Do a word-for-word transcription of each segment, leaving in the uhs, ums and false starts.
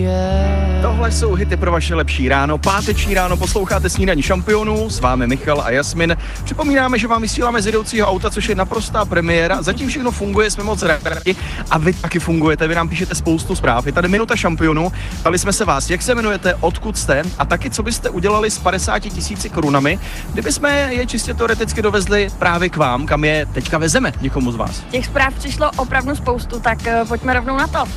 Tohle jsou hity pro vaše lepší ráno. Páteční ráno posloucháte Snídaní šampionů, s vámi Michal a Jasmin. Připomínáme, že vám vysíláme z jedoucího auta, což je naprostá premiéra. Zatím všechno funguje, jsme moc rádi a vy taky fungujete. Vy nám píšete spoustu zpráv. Je tady minuta šampionů. Ptali jsme se vás, jak se jmenujete, odkud jste a taky, co byste udělali s padesáti tisíci korunami, kdyby jsme je čistě teoreticky dovezli právě k vám, kam je teďka vezeme někomu z vás. Těch zpráv přišlo opravdu spoustu, tak uh, pojďme rovnou na to.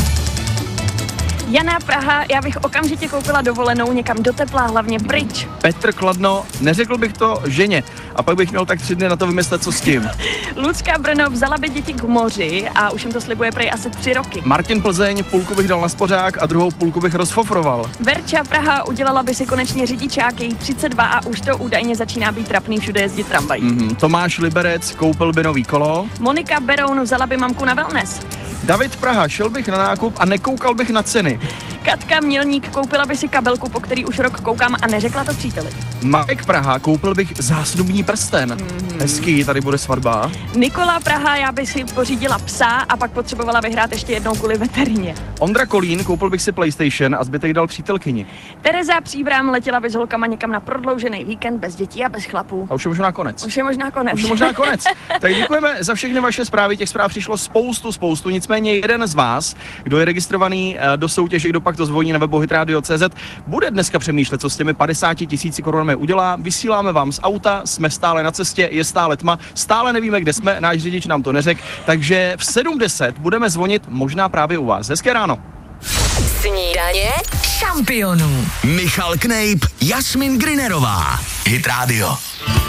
Jana, Praha, já bych okamžitě koupila dovolenou někam do tepla, hlavně pryč. Petr, Kladno, neřekl bych to ženě a pak bych měl tak tři dny na to vymyslet, co s tím. Lucka, Brno, vzala by děti k moři a už jim to slibuje prej asi tři roky. Martin, Plzeň, půlku bych dal na spořák a druhou půlku bych rozfofroval. Verča, Praha, udělala by si konečně řidičák, její třicet dva a už to údajně začíná být trapný všude jezdit tramvají. Mm-hmm. Tomáš, Liberec, koupil by nový kolo. Monika, Beroun, vzala by mamku na wellness. David, Praha, šel bych na nákup a nekoukal bych na ceny. Katka, Mělník, koupila by si kabelku, po který už rok koukám a neřekla to příteli. Marek, Praha, koupil bych zásnubní prsten. Mm-hmm. Hezký, tady bude svatba. Nikola, Praha, já bych si pořídila psa a pak potřebovala vyhrát ještě jednou kvůli veterině. Ondra, Kolín, koupil bych si PlayStation a zbytek dal přítelkyni. Tereza, Příbram, letěla by s holkama někam na prodloužený víkend bez dětí a bez chlapů. A už je možná konec. Už je možná konec. Už je možná konec. Tak děkujeme za všechny vaše zprávy, těch zpráv přišlo spoustu, spoustu, nicméně jeden z vás, kdo je registrovaný do soutěže, kdo pak to zvoní na webu hitradio tečka cé zet, bude dneska přemýšlet, co s těmi padesáti tisíci korunami udělá. Vysíláme vám z auta, jsme stále na cestě, je stále tma, stále nevíme, kde jsme, náš řidič nám to neřekl, takže v sedm deset budeme zvonit možná právě u vás. Hezké ráno. Snídaně šampionů. Michal Knejp, Jasmin Grinerová. Hit Radio.